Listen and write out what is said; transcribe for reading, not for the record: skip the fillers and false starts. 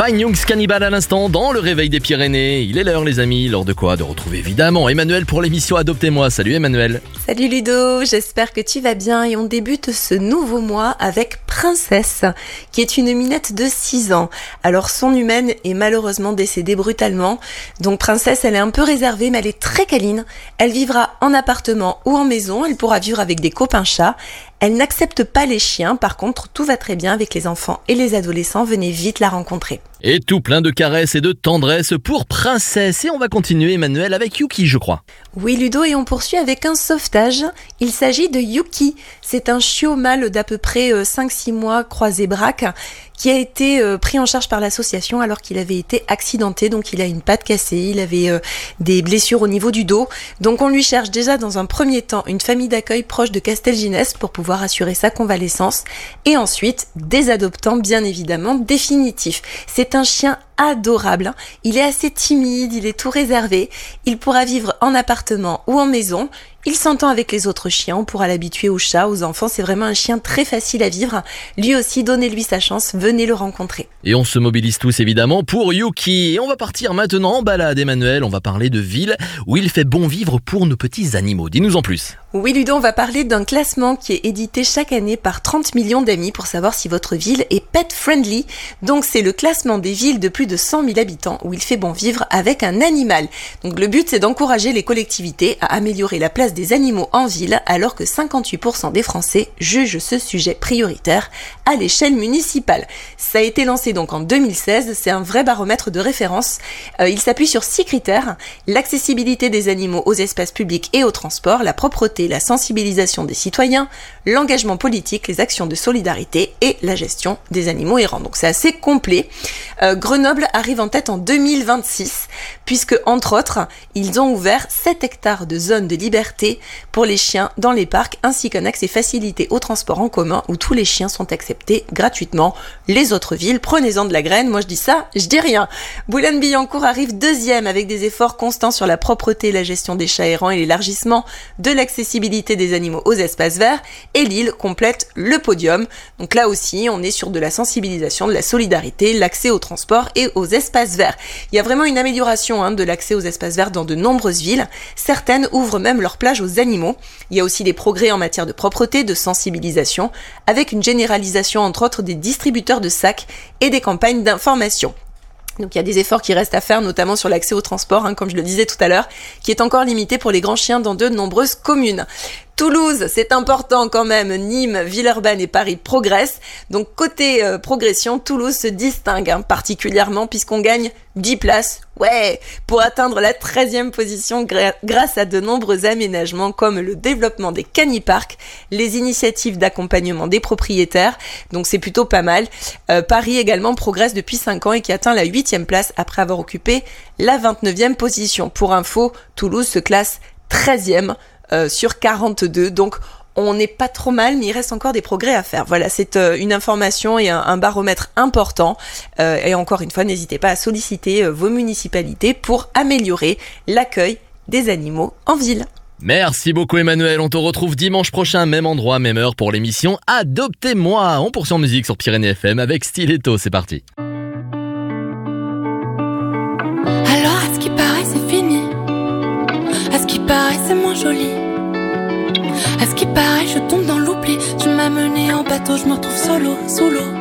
Fine Young's Cannibal à l'instant dans le réveil des Pyrénées. Il est l'heure les amis, l'heure de quoi? De retrouver évidemment Emmanuel pour l'émission Adoptez-moi. Salut Emmanuel. Salut Ludo, j'espère que tu vas bien et on débute ce nouveau mois avec Princesse, qui est une minette de 6 ans. Alors son humaine est malheureusement décédée brutalement, donc Princesse elle est un peu réservée mais elle est très câline. Elle vivra en appartement ou en maison, elle pourra vivre avec des copains chats. Elle n'accepte pas les chiens, par contre tout va très bien avec les enfants et les adolescents, venez vite la rencontrer. Et tout plein de caresses et de tendresse pour Princesse. Et on va continuer Emmanuel avec Yuki je crois. Oui Ludo, et on poursuit avec un sauvetage. Il s'agit de Yuki. C'est un chiot mâle d'à peu près 5-6 mois croisé braque qui a été pris en charge par l'association alors qu'il avait été accidenté. Donc il a une patte cassée, il avait des blessures au niveau du dos. Donc on lui cherche déjà dans un premier temps une famille d'accueil proche de Castelginest pour pouvoir assurer sa convalescence. Et ensuite des adoptants bien évidemment définitifs. C'est un chien adorable, il est assez timide, il est tout réservé, il pourra vivre en appartement ou en maison, il s'entend avec les autres chiens, on pourra l'habituer aux chats, aux enfants, c'est vraiment un chien très facile à vivre. Lui aussi, donnez-lui sa chance, venez le rencontrer. Et on se mobilise tous évidemment pour Yuki. Et on va partir maintenant en balade Emmanuel, on va parler de villes où il fait bon vivre pour nos petits animaux. Dis-nous en plus. Oui Ludo, on va parler d'un classement qui est édité chaque année par 30 millions d'amis pour savoir si votre ville est pet friendly. Donc c'est le classement des villes de plus de 100 000 habitants où il fait bon vivre avec un animal. Donc le but c'est d'encourager les collectivités à améliorer la place des animaux en ville alors que 58% des Français jugent ce sujet prioritaire à l'échelle municipale. Ça a été lancé donc en 2016, c'est un vrai baromètre de référence. Il s'appuie sur 6 critères: l'accessibilité des animaux aux espaces publics et aux transports, la propreté, la sensibilisation des citoyens, l'engagement politique, les actions de solidarité et la gestion des animaux errants. Donc c'est assez complet. Grenoble arrive en tête en 2026 puisque entre autres ils ont ouvert 7 hectares de zones de liberté pour les chiens dans les parcs ainsi qu'un accès facilité au transport en commun où tous les chiens sont acceptés gratuitement. Les autres villes, prenez-en de la graine, moi je dis ça, je dis rien. Boulogne-Billancourt arrive deuxième avec des efforts constants sur la propreté, la gestion des chats errants et l'élargissement de l'accessibilité des animaux aux espaces verts, et Lille complète le podium. Donc là aussi, on est sur de la sensibilisation, de la solidarité, l'accès au transport et aux espaces verts. Il y a vraiment une amélioration de l'accès aux espaces verts dans de nombreuses villes. Certaines ouvrent même leur plage aux animaux. Il y a aussi des progrès en matière de propreté, de sensibilisation, avec une généralisation entre autres des distributeurs de sacs et des campagnes d'information. Donc il y a des efforts qui restent à faire, notamment sur l'accès au transport, comme je le disais tout à l'heure, qui est encore limité pour les grands chiens dans de nombreuses communes. Toulouse, c'est important quand même, Nîmes, Villeurbanne et Paris progressent. Donc côté progression, Toulouse se distingue particulièrement puisqu'on gagne 10 places, pour atteindre la 13e position grâce à de nombreux aménagements comme le développement des caniparks, les initiatives d'accompagnement des propriétaires, donc c'est plutôt pas mal. Paris également progresse depuis 5 ans et qui atteint la 8e place après avoir occupé la 29e position. Pour info, Toulouse se classe 13e sur 42, donc on n'est pas trop mal, mais il reste encore des progrès à faire. Voilà, c'est une information et un baromètre important. Et encore une fois, n'hésitez pas à solliciter vos municipalités pour améliorer l'accueil des animaux en ville. Merci beaucoup Emmanuel, on te retrouve dimanche prochain, même endroit, même heure pour l'émission Adoptez-moi. On poursuit en musique sur Pyrénées FM avec Stiletto, c'est parti. Alors à ce qui paraît c'est fini, à ce qui paraît c'est moins joli. À ce qui paraît, je tombe dans l'oubli. Tu m'as mené en bateau, je me retrouve solo, sous l'eau.